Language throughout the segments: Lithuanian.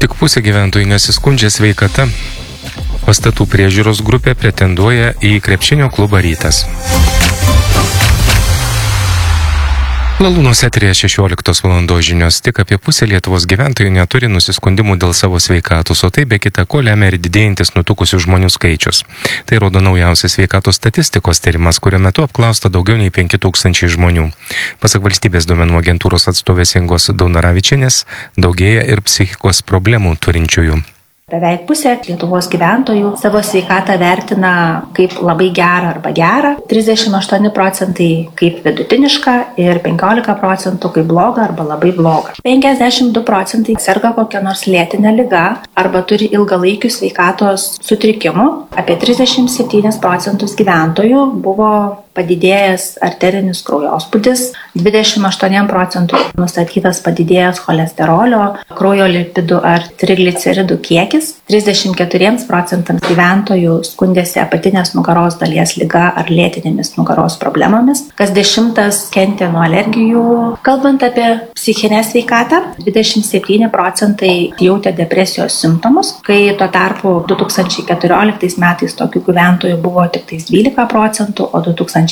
Tik pusė gyventojų nesiskundžia sveikata. Pastatų priežiūros grupė pretenduoja į krepšinio klubą Rytas. Lalūnos eteryje 16 valandos žinios. Tik apie pusė Lietuvos gyventojų neturi nusiskundimų dėl savo sveikatos, o tai be kita ko lemia ir didėjantis nutukusių žmonių skaičius. Tai rodo naujausias sveikatos statistikos tyrimas, kurio metu apklausta daugiau nei 5000 žmonių. Pasak valstybės duomenų agentūros atstovės Ingos Daunaravičienės, daugėja ir psichikos problemų turinčiųjų. Beveik pusė Lietuvos gyventojų savo sveikatą vertina kaip labai gerą arba gerą, 38% kaip vidutinišką ir 15% kaip blogą arba labai blogą. 52% serga kokią nors lėtinę ligą arba turi ilgalaikių sveikatos sutrikimų. Apie 37% gyventojų buvo padidėjęs arterinis kraujospūdis, 28% nustatytas padidėjęs cholesterolio, kraujo lipidų ar trigliceridų kiekis, 34% gyventojų skundėsi apatinės nugaros dalies liga ar lėtinėmis nugaros problemomis, kas 10 kentė nuo alergijų. Kalbant apie psichinę sveikatą, 27% jautė depresijos simptomus, kai tuo tarpu 2014 metais tokių gyventojų buvo tik 12%, o 2019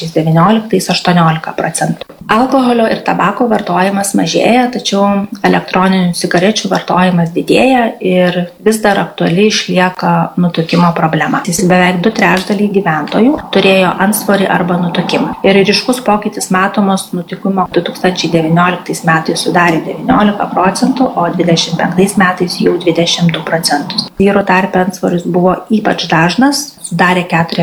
18%. Alkoholio ir tabako vartojimas mažėja, tačiau elektroninių cigarečių vartojimas didėja ir vis dar aktuali išlieka nutukimo problema. Beveik 2/3 gyventojų turėjo antsvorį arba nutukimą. Ir ryškus pokytis matomos nutukimo 2019 metais sudarė 19%, o 2025 metais jau 22%. Vyrų tarpe antsvoris buvo ypač dažnas, sudarė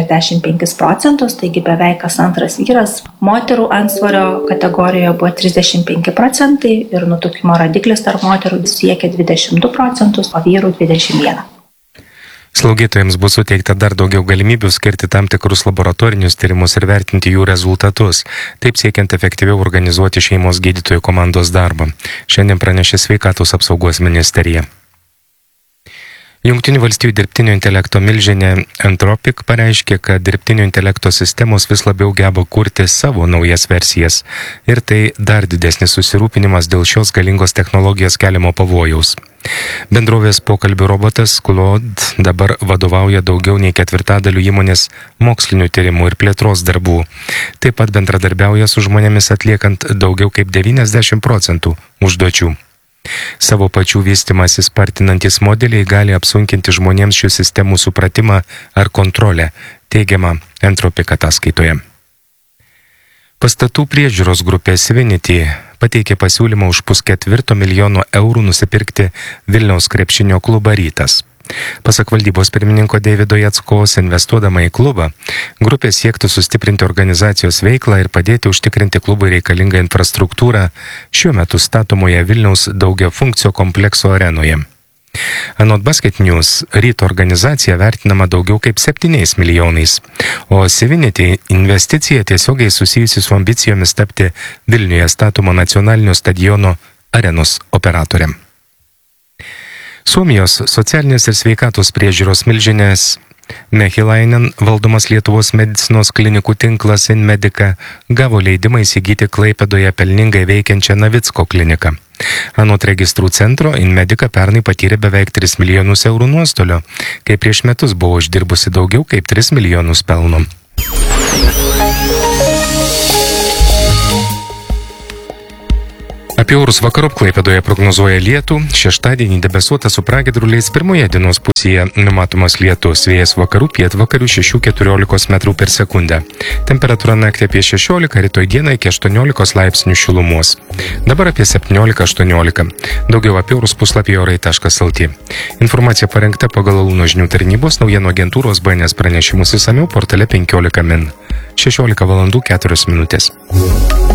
45%, taigi beveik kas antras vyras. Moterų antsvorio kategorijoje buvo 35% ir nutukimo rodiklis tarp moterų siekia 22%, o vyrų 21%. Slaugytojams bus suteikta dar daugiau galimybių skirti tam tikrus laboratorinius tyrimus ir vertinti jų rezultatus, taip siekiant efektyviau organizuoti šeimos gydytojų komandos darbą. Šiandien pranešė Sveikatos apsaugos ministerija. Jungtinių valstijų dirbtinio intelekto milžinė Anthropic pareiškė, kad dirbtinio intelekto sistemos vis labiau geba kurti savo naujas versijas. Ir tai dar didesnis susirūpinimas dėl šios galingos technologijos keliamo pavojaus. Bendrovės pokalbių robotas Claude dabar vadovauja daugiau nei 1/4 įmonės mokslinių tyrimų ir plėtros darbų. Taip pat bendradarbiauja su žmonėmis atliekant daugiau kaip 90% užduočių. Savo pačių vystymąsi spartinantis modeliai gali apsunkinti žmonėms šių sistemų supratimą ar kontrolę, teigiama Anthropic ataskaitoje. Pastatų priežiūros grupė Svinity pateikė pasiūlymą už 5,25 milijono eurų nusipirkti Vilniaus krepšinio klubą Rytas. Pasak valdybos pirmininko Deivido Jackos, investuodama į klubą, grupė siektų sustiprinti organizacijos veiklą ir padėti užtikrinti klubui reikalingą infrastruktūrą šiuo metu statomoje Vilniaus daugiafunkcio komplekso arenoje. Anot Basket News, Ryto organizacija vertinama daugiau kaip 7 milijonais, o Svinity investicija tiesiogiai susijusi su ambicijomis tapti Vilniuje statomo nacionalinio stadiono arenos operatoriam. Suomijos socialinės ir sveikatos priežiūros milžinės Mehilainen valdomas Lietuvos medicinos klinikų tinklas InMedica gavo leidimą įsigyti Klaipėdoje pelningai veikiančią Navicko kliniką. Anot registrų centro, InMedica pernai patyrė beveik 3 milijonus eurų nuostolio, kai prieš metus buvo uždirbusi daugiau kaip 3 milijonus pelno. Apie orus vakarop Klaipėdoje prognozuoja lietų, šeštadienį debesuota su pragiedruliais, pirmoje dienos pusėje numatomas lietus, vėjas vakarų pietvakarių 6–14 m/s. Temperatūra naktį apie 16, rytoj dieną iki 18 laipsnių šilumos. Dabar apie 17–18. Daugiau apie orus puslapyje orai.lt. Informacija parengta pagal Lalūno žinių tarnybos naujienų agentūros BNS pranešimus išsamiau portale 15 min. 16:04.